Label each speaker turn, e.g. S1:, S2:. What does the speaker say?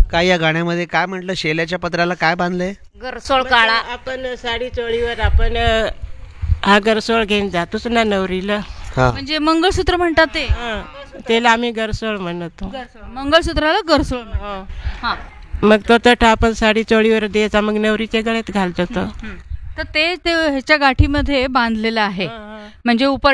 S1: काय या गाण्यामध्ये काय म्हटलं, शेल्याच्या पत्राला काय बांधलंय?
S2: गरसोळ काळा.
S3: आपण साडी चोळीवर आपण हा गरसोळ घेऊन जातोच ना नवरीला.
S1: हा.
S4: म्हणजे मंगळसूत्र म्हणतात ते.
S3: त्याला आम्ही गरसोळ म्हणतो.
S4: मंगळसूत्राला गरसोळ म्हणतात.
S3: हो.
S4: हा.
S3: मग तो तट आपण साडी चोळीवर द्यायचा, मग नवरीच्या गळ्यात घालतो तो.
S4: तर ते ह्याच्या गाठीमध्ये बांधलेलं आहे. म्हणजे